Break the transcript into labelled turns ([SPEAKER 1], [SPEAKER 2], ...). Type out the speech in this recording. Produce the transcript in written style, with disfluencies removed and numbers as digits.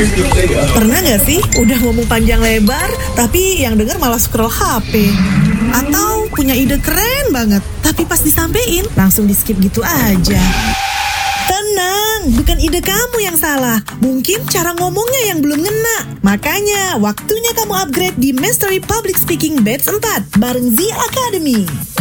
[SPEAKER 1] Pernah gak sih udah ngomong panjang lebar, tapi yang denger malah scroll HP? Atau punya ide keren banget, tapi pas disampein langsung di skip gitu aja? Tenang, bukan ide kamu yang salah. Mungkin cara ngomongnya yang belum ngena. Makanya waktunya kamu upgrade di Mastery Public Speaking Batch 4 bareng Z Academy.